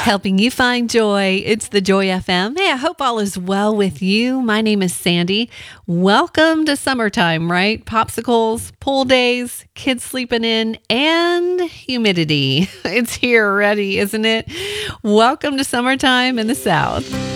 helping you find joy. It's the Joy FM. Hey, I hope all is well with you. My name is Sandy. Welcome to summertime, right? Popsicles, pool days, kids sleeping in, and humidity. It's here already, isn't it? Welcome to summertime in the South.